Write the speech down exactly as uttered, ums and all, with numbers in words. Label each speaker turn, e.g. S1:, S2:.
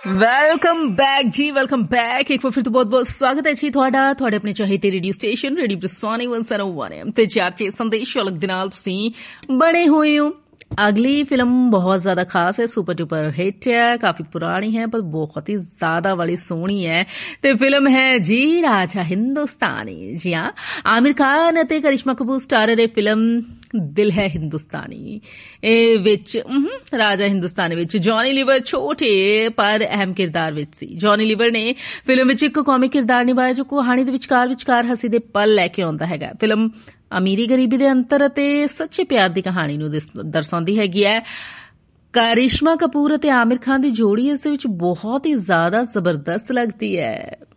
S1: Welcome back ਜੀ, welcome back. ਇੱਕ ਵਾਰ ਫਿਰ ਤੋਂ ਬਹੁਤ ਬਹੁਤ ਸਵਾਗਤ ਹੈ ਜੀ ਤੁਹਾਡਾ ਤੁਹਾਡੇ ਆਪਣੇ ਚਾਹੀਦੇ ਰੇਡੀਓ ਸਟੇਸ਼ਨ ਰੇਡੀਓ ਬ੍ਰਿਸਵਾਨੀ ਇੱਕ ਸੌ ਇੱਕ ਐਮ ਤੇ ਚਾਰਚੇ ਸੰਦੇਸ਼ ਅਲੱਗ ਦੇ ਨਾਲ ਤੁਸੀਂ ਬਣੇ ਹੋਏ ਹੋ। अगली फिल्म बहुत ज्यादा खास है, सुपर डुपर हिट है, काफी पुरानी है पर बहुत ही ज्यादा वाली सोहनी है। ते फिल्म है जी राजा हिंदुस्तानी। जी हाँ, आमिर खान ते करिश्मा कपूर स्टारर ये फिल्म दिल है हिंदुस्तानी। ए विच राजा हिंदुस्तानी विच जॉनी लीवर छोटे पर अहम किरदार विच सी। जॉनी लीवर ने फिल्म विच एक कॉमिक किरदार निभाया जो कहानी दे विचकार विचकार हसी दे पल लैके आउंदा हैगा। फिल्म अमीरी गरीबी दे अंतर अते सच्चे प्यार दी कहानी नूं दर्शाउंदी हैगी है। करिश्मा कपूर अते आमिर खान दी जोड़ी इस विच बहुत ही ज्यादा जबरदस्त लगदी है।